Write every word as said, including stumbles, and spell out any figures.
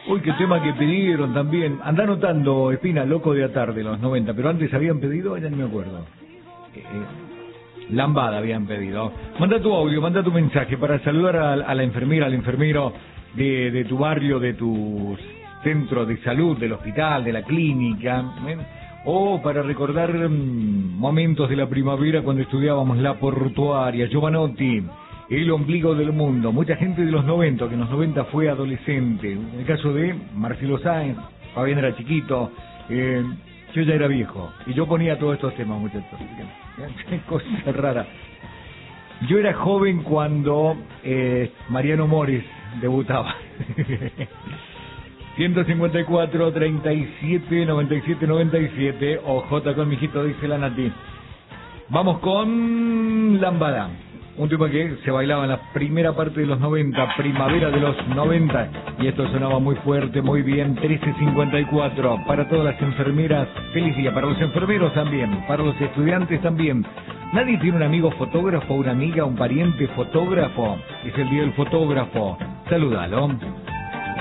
Uy, qué tema que pidieron también. Anda anotando, Espina, Loco de Atar de los noventa, pero antes habían pedido, ya no me acuerdo. Eh, eh, Lambada habían pedido. Manda tu audio, manda tu mensaje para saludar a, a la enfermera, al enfermero de, de tu barrio, de tu centro de salud, del hospital, de la clínica, ¿eh? O para recordar mmm, momentos de la primavera cuando estudiábamos la portuaria, Giovanotti, el ombligo del mundo. Mucha gente de los noventa, que en los noventa fue adolescente. En el caso de Marcelo Sáenz, Fabián era chiquito, eh, yo ya era viejo. Y yo ponía todos estos temas, muchachos. Qué cosa rara. Yo era joven cuando eh, Mariano Mores debutaba. ciento cincuenta y cuatro, treinta y siete, noventa y siete, noventa y siete. O J con mijito, dice la Nati. Vamos con Lambada. Un tema que se bailaba en la primera parte de los noventa, primavera de los noventa. Y esto sonaba muy fuerte, muy bien. trece cincuenta y cuatro. Para todas las enfermeras, feliz día. Para los enfermeros también. Para los estudiantes también. ¿Nadie tiene un amigo fotógrafo, una amiga, un pariente fotógrafo? Es el día del fotógrafo. Salúdalo.